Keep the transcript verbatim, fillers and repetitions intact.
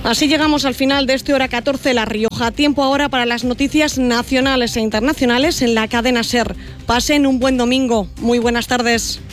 Así llegamos al final de este Hora catorce La Rioja. Tiempo ahora para las noticias nacionales e internacionales en la cadena SER. Pasen un buen domingo. Muy buenas tardes.